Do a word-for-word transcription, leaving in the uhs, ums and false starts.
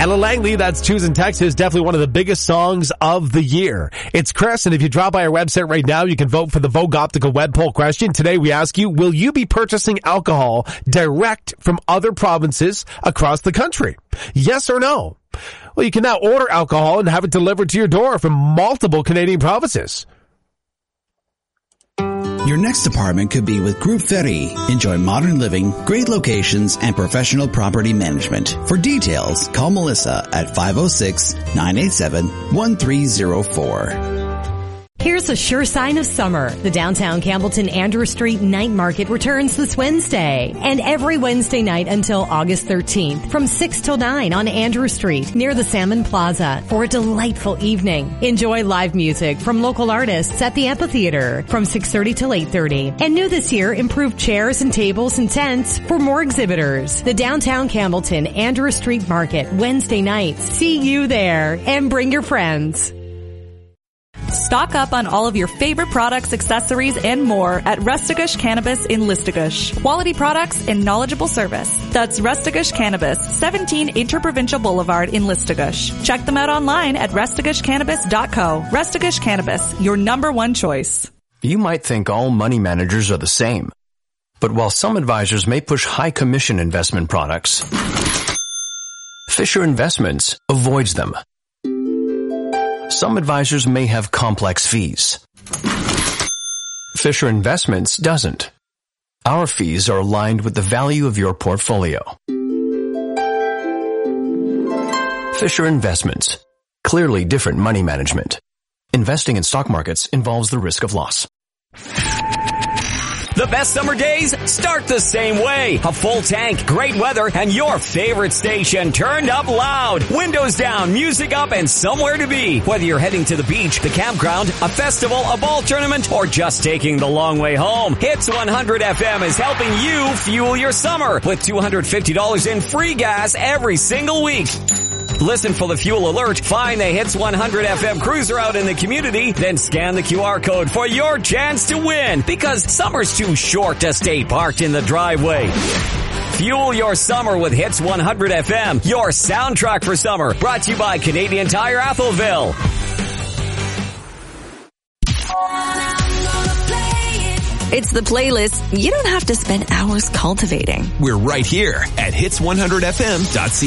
Ella Langley, that's Choosing Texas, definitely one of the biggest songs of the year. It's Chris, and if you drop by our website right now, you can vote for the Vogue Optical web poll question. Today we ask you, will you be purchasing alcohol direct from other provinces across the country? Yes or no? Well, you can now order alcohol and have it delivered to your door from multiple Canadian provinces. Your next apartment could be with Group Ferry. Enjoy modern living, great locations, and professional property management. For details, call Melissa at five oh six, nine eight seven, one three oh four. Here's a sure sign of summer. The downtown Campbellton Andrew Street Night Market returns this Wednesday. And every Wednesday night until August thirteenth from six till nine on Andrew Street near the Salmon Plaza for a delightful evening. Enjoy live music from local artists at the amphitheater from six thirty till eight thirty. And new this year, improved chairs and tables and tents for more exhibitors. The downtown Campbellton Andrew Street Market Wednesday nights. See you there and bring your friends. Stock up on all of your favorite products, accessories, and more at Restagush Cannabis in Listagush. Quality products and knowledgeable service. That's Restagush Cannabis, seventeen Interprovincial Boulevard in Listagush. Check them out online at restagush cannabis dot co. Restagush Cannabis, your number one choice. You might think all money managers are the same. But while some advisors may push high commission investment products, Fisher Investments avoids them. Some advisors may have complex fees. Fisher Investments doesn't. Our fees are aligned with the value of your portfolio. Fisher Investments. Clearly different money management. Investing in stock markets involves the risk of loss. The best summer days start the same way. A full tank, great weather, and your favorite station turned up loud. Windows down, music up, and somewhere to be. Whether you're heading to the beach, the campground, a festival, a ball tournament, or just taking the long way home, Hits one hundred F M is helping you fuel your summer with two hundred fifty dollars in free gas every single week. Listen for the fuel alert, find the Hits one hundred F M cruiser out in the community, then scan the Q R code for your chance to win, because summer's too short to stay parked in the driveway. Fuel your summer with Hits one hundred F M, your soundtrack for summer, brought to you by Canadian Tire Atholville. It's the playlist you don't have to spend hours cultivating. We're right here at hits one hundred f m dot c a.